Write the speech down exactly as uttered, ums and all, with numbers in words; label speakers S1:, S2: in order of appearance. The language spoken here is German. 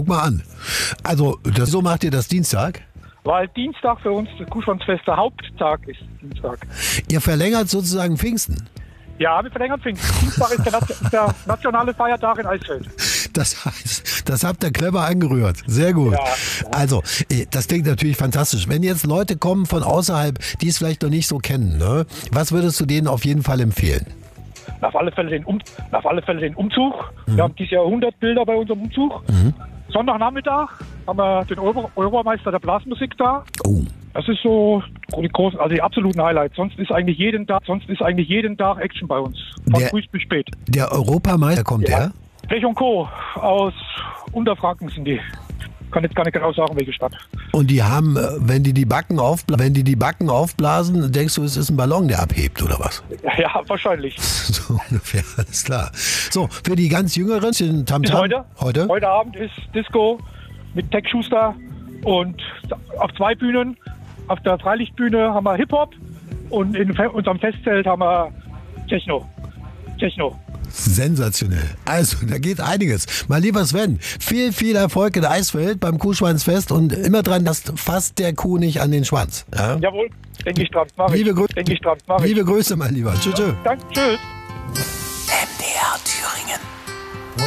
S1: mal an. Also, das, so macht ihr das Dienstag?
S2: Weil Dienstag für uns das Kuhschwanzfest der Haupttag ist. Dienstag.
S1: Ihr verlängert sozusagen Pfingsten?
S2: Ja, wir verlängern Pfingsten. Dienstag ist der, Nation- der nationale Feiertag in Eisfeld.
S1: Das heißt, das habt ihr clever angerührt. Sehr gut.
S2: Ja, ja.
S1: Also, eh, das klingt natürlich fantastisch. Wenn jetzt Leute kommen von außerhalb, die es vielleicht noch nicht so kennen, ne? Was würdest du denen auf jeden Fall empfehlen?
S2: Auf alle Fälle den, um, auf alle Fälle den Umzug. Mhm. Wir haben dieses Jahr hundert Bilder bei unserem Umzug. Mhm. Sonntagnachmittag haben wir den Euro Euromeister der Blasmusik da.
S1: Oh.
S2: Das ist so die großen, also die absoluten Highlights. Sonst ist eigentlich jeden Tag, sonst ist eigentlich jeden Tag Action bei uns. Von
S1: Der-
S2: früh bis spät.
S1: Der Europameister kommt
S2: Ja.
S1: her?
S2: Pech und Co. aus Unterfranken sind die. Kann jetzt gar nicht genau sagen, welche Stadt.
S1: Und die haben, äh, wenn die die Backen aufblasen, wenn die die Backen aufblasen, denkst du, es ist ein Ballon, der abhebt, oder was?
S2: Ja, wahrscheinlich.
S1: So ungefähr, alles klar. So, für die ganz Jüngeren, sind
S2: Bis
S1: Tamtam.
S2: heute.
S1: Heute?
S2: Heute Abend ist Disco mit Tech Schuster und auf zwei Bühnen. Auf der Freilichtbühne haben wir Hip-Hop und in fe- unserem Festzelt haben wir Techno. Techno.
S1: Sensationell. Also, da geht einiges. Mein lieber Sven, viel, viel Erfolg in Eisfeld beim Kuhschwanzfest und immer dran, dass fasst der Kuh nicht an den Schwanz. Ja?
S2: Jawohl, denke ich dran. Mach ich.
S1: Liebe, Grü
S2: Denke ich dran. Mach ich.
S1: Liebe Grüße, mein Lieber. Tschüss. Tschüss.
S2: Danke, tschüss.